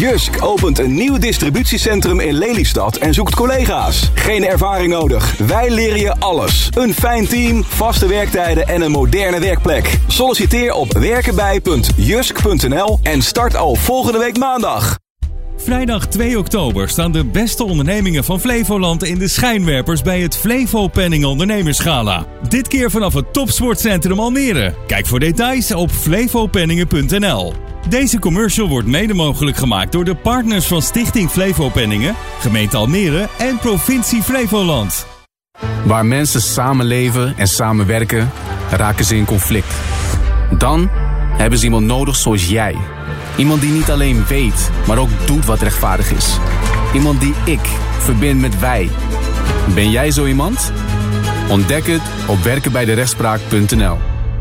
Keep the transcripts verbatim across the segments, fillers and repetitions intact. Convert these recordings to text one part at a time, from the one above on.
Jysk opent een nieuw distributiecentrum in Lelystad en zoekt collega's. Geen ervaring nodig. Wij leren je alles. Een fijn team, vaste werktijden en een moderne werkplek. Solliciteer op werkenbij punt jysk punt n l en start al volgende week maandag. Vrijdag twee oktober staan de beste ondernemingen van Flevoland in de schijnwerpers bij het Flevo Penning Ondernemersgala. Dit keer vanaf het Topsportcentrum Almere. Kijk voor details op flevopenningen punt n l. Deze commercial wordt mede mogelijk gemaakt door de partners van Stichting Flevo Penningen, gemeente Almere en provincie Flevoland. Waar mensen samenleven en samenwerken, raken ze in conflict. Dan hebben ze iemand nodig zoals jij. Iemand die niet alleen weet, maar ook doet wat rechtvaardig is. Iemand die ik verbind met wij. Ben jij zo iemand? Ontdek het op werkenbijderechtspraak punt n l.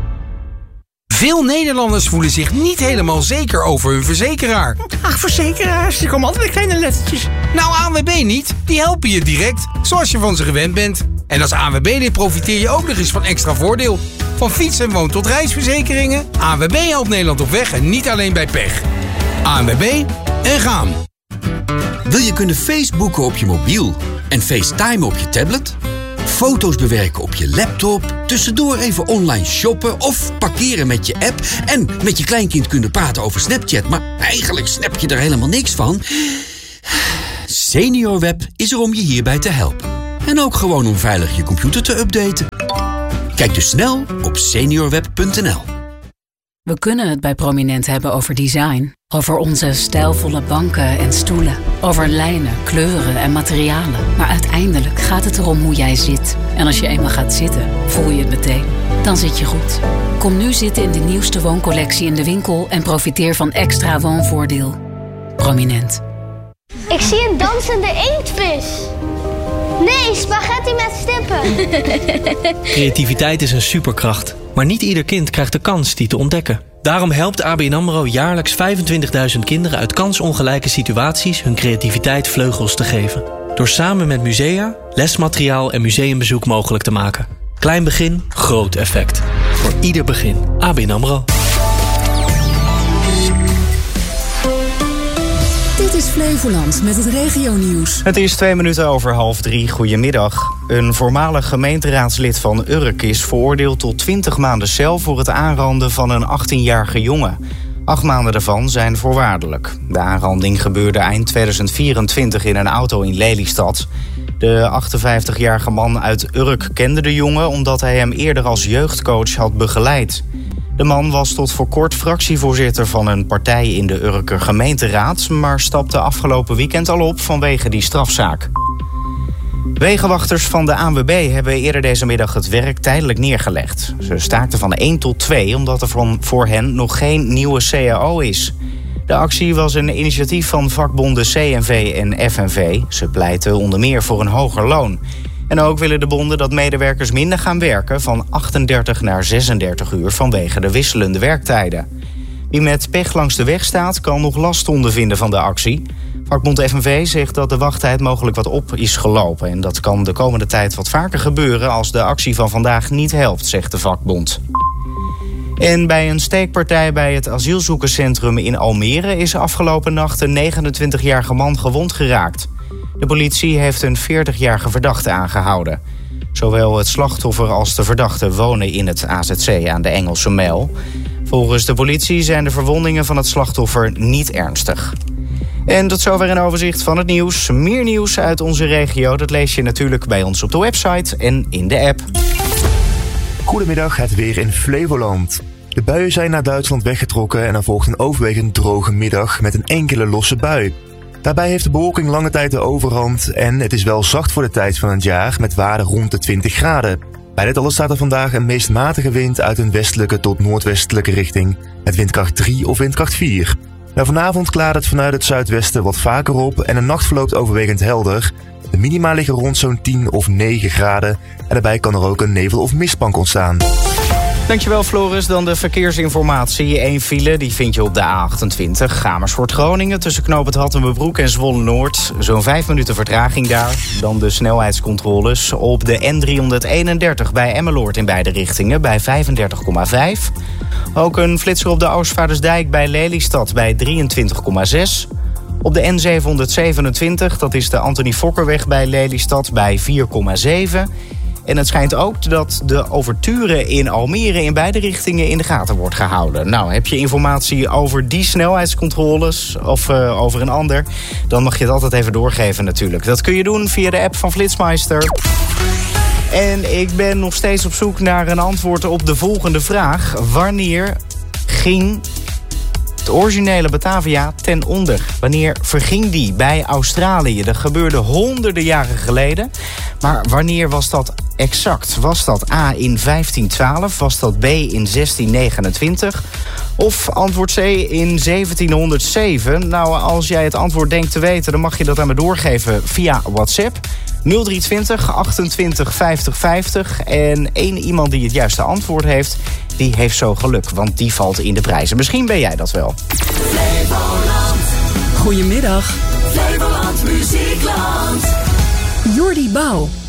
Veel Nederlanders voelen zich niet helemaal zeker over hun verzekeraar. Ach, verzekeraars, die komen altijd met kleine lettertjes. Nou, A N W B niet. Die helpen je direct, zoals je van ze gewend bent. En als A N W B-lid profiteer je ook nog eens van extra voordeel. Van fiets- en woon- tot reisverzekeringen. A N W B helpt Nederland op weg en niet alleen bij pech. A N W B en gaan. Wil je kunnen Facebooken op je mobiel en FaceTime op je tablet? Foto's bewerken op je laptop, tussendoor even online shoppen of parkeren met je app en met je kleinkind kunnen praten over Snapchat, maar eigenlijk snap je er helemaal niks van? SeniorWeb is er om je hierbij te helpen. En ook gewoon om veilig je computer te updaten. Kijk dus snel op seniorweb punt n l. We kunnen het bij Prominent hebben over design. Over onze stijlvolle banken en stoelen. Over lijnen, kleuren en materialen. Maar uiteindelijk gaat het erom hoe jij zit. En als je eenmaal gaat zitten, voel je het meteen. Dan zit je goed. Kom nu zitten in de nieuwste wooncollectie in de winkel en profiteer van extra woonvoordeel. Prominent. Ik zie een dansende inktvis. Nee, spaghetti met stippen. Creativiteit is een superkracht. Maar niet ieder kind krijgt de kans die te ontdekken. Daarom helpt A B N AMRO jaarlijks vijfentwintigduizend kinderen uit kansongelijke situaties hun creativiteit vleugels te geven. Door samen met musea, lesmateriaal en museumbezoek mogelijk te maken. Klein begin, groot effect. Voor ieder begin. A B N AMRO. Dit is Flevoland met het regionieuws. Het is twee minuten over half drie. Goedemiddag. Een voormalig gemeenteraadslid van Urk is veroordeeld tot twintig maanden cel voor het aanranden van een achttienjarige jongen. Acht maanden daarvan zijn voorwaardelijk. De aanranding gebeurde eind tweeduizend vierentwintig in een auto in Lelystad. De achtenvijftigjarige man uit Urk kende de jongen omdat hij hem eerder als jeugdcoach had begeleid. De man was tot voor kort fractievoorzitter van een partij in de Urker gemeenteraad, maar stapte afgelopen weekend al op vanwege die strafzaak. Wegenwachters van de A N W B hebben eerder deze middag het werk tijdelijk neergelegd. Ze staakten van één tot twee omdat er voor hen nog geen nieuwe C A O is. De actie was een initiatief van vakbonden C N V en F N V. Ze pleiten onder meer voor een hoger loon. En ook willen de bonden dat medewerkers minder gaan werken, van achtendertig naar zesendertig uur vanwege de wisselende werktijden. Wie met pech langs de weg staat, kan nog last ondervinden van de actie. Vakbond F N V zegt dat de wachttijd mogelijk wat op is gelopen. En dat kan de komende tijd wat vaker gebeuren als de actie van vandaag niet helpt, zegt de vakbond. En bij een steekpartij bij het asielzoekerscentrum in Almere is afgelopen nacht een negenentwintigjarige man gewond geraakt. De politie heeft een veertigjarige verdachte aangehouden. Zowel het slachtoffer als de verdachte wonen in het A Z C aan de Engelse Mijl. Volgens de politie zijn de verwondingen van het slachtoffer niet ernstig. En tot zover een overzicht van het nieuws. Meer nieuws uit onze regio, dat lees je natuurlijk bij ons op de website en in de app. Goedemiddag, het weer in Flevoland. De buien zijn naar Duitsland weggetrokken en er volgt een overwegend droge middag met een enkele losse bui. Daarbij heeft de bewolking lange tijd de overhand en het is wel zacht voor de tijd van het jaar met waarden rond de twintig graden. Bij dit alles staat er vandaag een meest matige wind uit een westelijke tot noordwestelijke richting met windkracht drie of windkracht vier. Nou, vanavond klaart het vanuit het zuidwesten wat vaker op en de nacht verloopt overwegend helder. De minima liggen rond zo'n tien of negen graden en daarbij kan er ook een nevel- of mistbank ontstaan. Dankjewel Floris, dan de verkeersinformatie. Eén file, die vind je op de A achtentwintig. Amersfoort-Groningen tussen knoop het Hattenbroek en Zwolle-Noord. Zo'n vijf minuten vertraging daar. Dan de snelheidscontroles op de N driehonderdeenendertig bij Emmeloord in beide richtingen bij vijfendertig komma vijf. Ook een flitser op de Oostvaardersdijk bij Lelystad bij drieëntwintig komma zes. Op de N zevenhonderdzevenentwintig, dat is de Anthony Fokkerweg bij Lelystad, bij vier komma zeven. En het schijnt ook dat de overturen in Almere in beide richtingen in de gaten wordt gehouden. Nou, heb je informatie over die snelheidscontroles of uh, over een ander, dan mag je het altijd even doorgeven natuurlijk. Dat kun je doen via de app van Flitsmeister. En ik ben nog steeds op zoek naar een antwoord op de volgende vraag. Wanneer ging het originele Batavia ten onder? Wanneer verging die bij Australië? Dat gebeurde honderden jaren geleden. Maar wanneer was dat exact? Was dat A in vijftien twaalf? Was dat B in zestien negenentwintig? Of antwoord C in zeventienhonderdzeven? Nou, als jij het antwoord denkt te weten, dan mag je dat aan me doorgeven via WhatsApp. nul drie twintig achtentwintig vijftig vijftig. En één iemand die het juiste antwoord heeft, die heeft zo geluk. Want die valt in de prijzen. Misschien ben jij dat wel. Flevoland. Goedemiddag. Flevoland Muziekland. Jordi Bouw.